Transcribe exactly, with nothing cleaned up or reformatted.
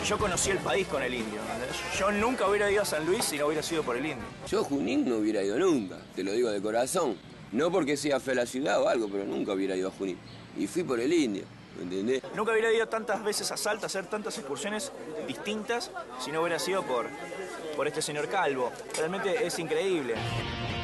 Yo conocí el país con el indio. Yo nunca hubiera ido a San Luis si no hubiera sido por el indio. Yo a Junín no hubiera ido nunca, te lo digo de corazón. No porque sea fea la ciudad o algo, pero nunca hubiera ido a Junín. Y fui por el indio, ¿me entendés? Nunca hubiera ido tantas veces a Salta a hacer tantas excursiones distintas si no hubiera sido por, por este señor Calvo. Realmente es increíble.